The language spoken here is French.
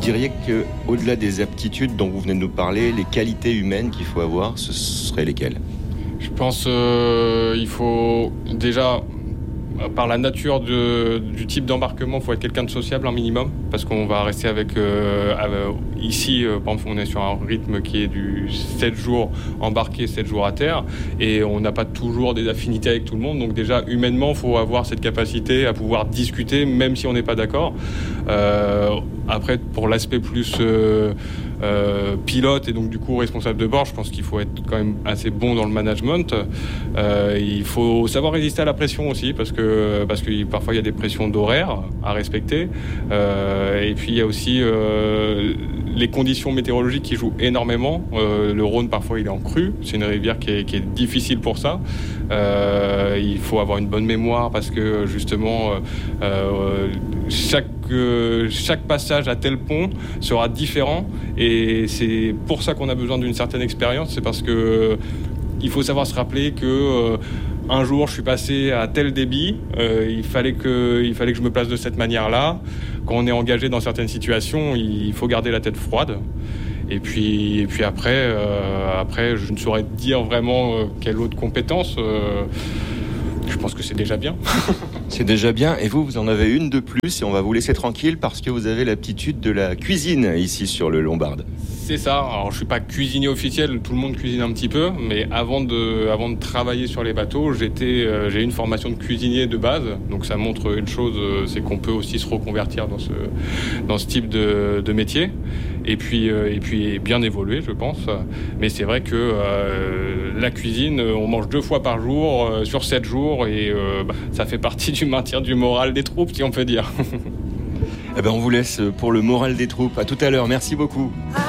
diriez qu'au-delà des aptitudes dont vous venez de nous parler, les qualités humaines qu'il faut avoir, ce seraient lesquelles ? Je pense qu'il faut déjà, par la nature du type d'embarquement, il faut être quelqu'un de sociable un minimum, parce qu'on va rester ici, par exemple, on est sur un rythme qui est du 7 jours embarqué, 7 jours à terre, et on n'a pas toujours des affinités avec tout le monde, donc déjà humainement, il faut avoir cette capacité à pouvoir discuter, même si on n'est pas d'accord. Après, pour l'aspect plus pilote et donc du coup responsable de bord, je pense qu'il faut être quand même assez bon dans le management. Il faut savoir résister à la pression aussi, parce que parfois il y a des pressions d'horaire à respecter, et puis il y a aussi les conditions météorologiques qui jouent énormément. Le Rhône parfois il est en crue, c'est une rivière qui est difficile pour ça. Il faut avoir une bonne mémoire, parce que justement chaque passage à tel pont sera différent, et c'est pour ça qu'on a besoin d'une certaine expérience. C'est parce que il faut savoir se rappeler que un jour je suis passé à tel débit, il fallait que je me place de cette manière-là. Quand on est engagé dans certaines situations, il faut garder la tête froide. Et puis après, je ne saurais dire vraiment quelle autre compétence. Je pense que c'est déjà bien. C'est déjà bien. Et vous en avez une de plus, et on va vous laisser tranquille parce que vous avez l'aptitude de la cuisine ici sur le Lombard. C'est ça. Alors, je suis pas cuisinier officiel, tout le monde cuisine un petit peu, mais avant de travailler sur les bateaux, j'ai une formation de cuisinier de base. Donc ça montre une chose, c'est qu'on peut aussi se reconvertir dans ce type de métier. Et puis bien évoluer, je pense. Mais c'est vrai que la cuisine, on mange 2 fois par jour sur 7 jours, et ça fait partie du maintien du moral des troupes, si on peut dire. On vous laisse pour le moral des troupes. À tout à l'heure. Merci beaucoup.